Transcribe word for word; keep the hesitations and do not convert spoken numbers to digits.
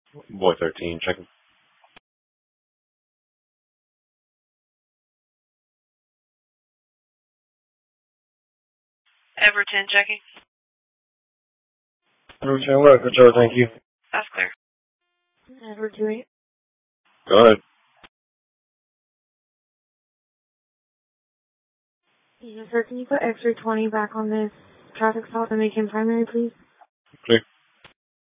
Boy thirteen, checking. Edward ten, checking. Edward ten, what? Good job, thank you. That's clear. Edward two eight. Go ahead. Yes, sir, can you put X-ray twenty back on this traffic stop and make him primary, please? Clear.